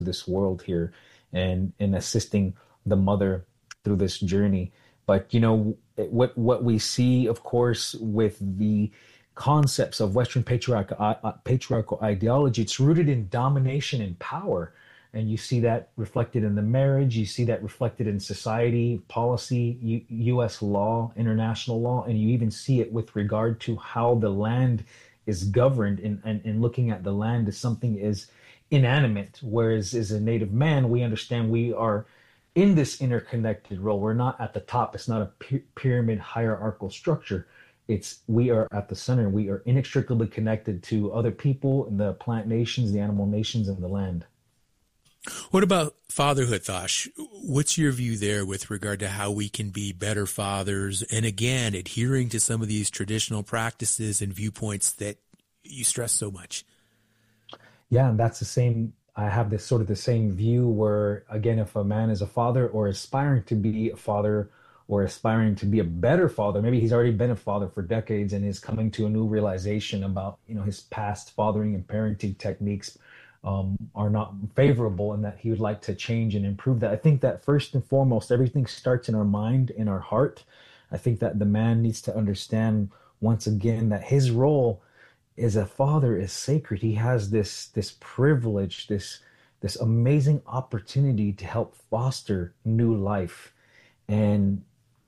this world here and in assisting the mother through this journey. But what we see, of course, with the concepts of Western patriarchal ideology, it's rooted in domination and power. And you see that reflected in the marriage, you see that reflected in society, policy, US law, international law, and you even see it with regard to how the land is governed, and looking at the land as something is inanimate, whereas as a native man, we understand we are in this interconnected role. We're not at the top. It's not a pyramid hierarchical structure. It's we are at the center. We are inextricably connected to other people, the plant nations, the animal nations, and the land. What about fatherhood, Thosh? What's your view there with regard to how we can be better fathers? And again, adhering to some of these traditional practices and viewpoints that you stress so much. Yeah, and that's the same. I have this sort of the same view where, again, if a man is a father or aspiring to be a father or aspiring to be a better father, maybe he's already been a father for decades and is coming to a new realization about, his past fathering and parenting techniques are not favorable, and that he would like to change and improve that. I think that first and foremost, everything starts in our mind, in our heart. I think that the man needs to understand once again that his role as a father is sacred. He has this privilege, this amazing opportunity to help foster new life. And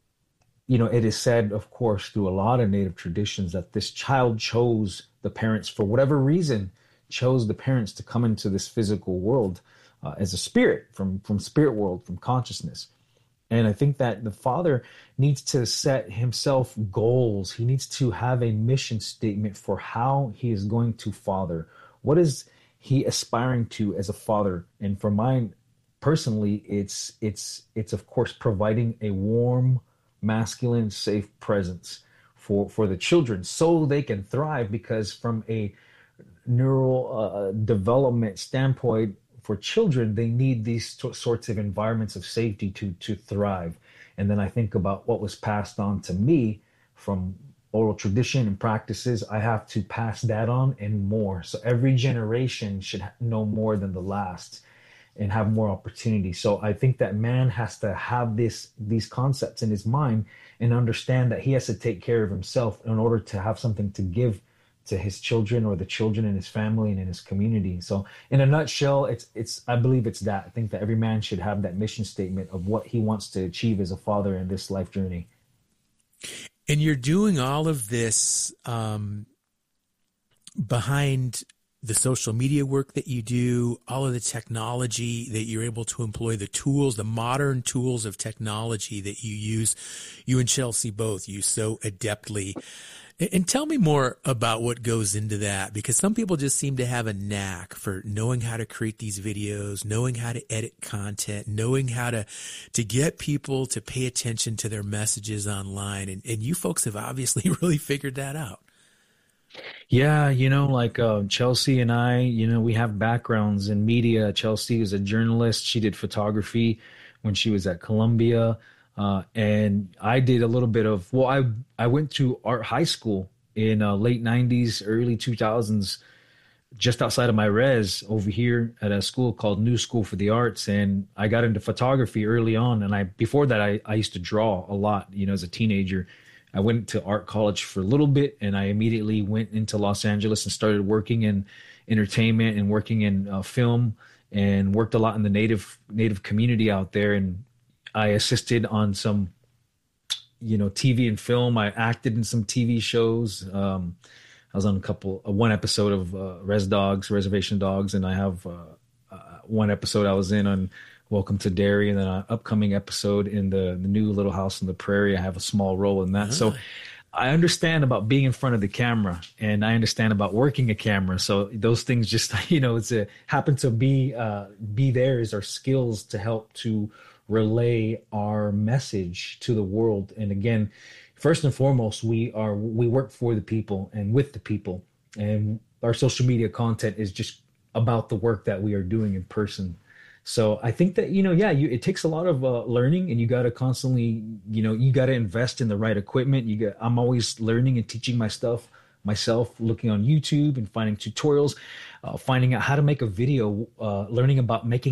it is said, of course, through a lot of Native traditions that this child chose the parents for whatever reason, chose the parents to come into this physical world as a spirit from spirit world, from consciousness. And I think that the father needs to set himself goals. He needs to have a mission statement for how he is going to father. What is he aspiring to as a father? And for mine personally, it's of course providing a warm, masculine, safe presence for the children so they can thrive, because from a neural development standpoint, for children, they need these sorts of environments of safety to thrive. And then I think about what was passed on to me from oral tradition and practices. I have to pass that on and more. So every generation should know more than the last and have more opportunity. So I think that man has to have these concepts in his mind and understand that he has to take care of himself in order to have something to give to his children or the children in his family and in his community. So in a nutshell, it's I believe it's that. I think that every man should have that mission statement of what he wants to achieve as a father in this life journey. And you're doing all of this behind the social media work that you do, all of the technology that you're able to employ, the tools, the modern tools of technology that you use, you and Chelsea both use so adeptly. And tell me more about what goes into that, because some people just seem to have a knack for knowing how to create these videos, knowing how to edit content, knowing how to get people to pay attention to their messages online. And you folks have obviously really figured that out. Yeah, Chelsea and I, we have backgrounds in media. Chelsea is a journalist. She did photography when she was at Columbia. And I did a little bit of, I went to art high school in late 90s, early 2000s, just outside of my res over here at a school called New School for the Arts. And I got into photography early on. And before that, I used to draw a lot, as a teenager. I went to art college for a little bit, and I immediately went into Los Angeles and started working in entertainment and working in film, and worked a lot in the native community out there. And I assisted on some, TV and film. I acted in some TV shows. I was on one episode of Reservation Dogs, and I have one episode I was in on Welcome to Derry, and then an upcoming episode in the new Little House on the Prairie. I have a small role in that. So I understand about being in front of the camera, and I understand about working a camera. So those things just, happen to be there as our skills to help to relay our message to the world. And again, first and foremost, we work for the people and with the people, and our social media content is just about the work that we are doing in person. So I think that, it takes a lot of learning, and you got to constantly, you got to invest in the right equipment. I'm always learning and teaching myself, looking on YouTube and finding tutorials. finding out how to make a video, learning about making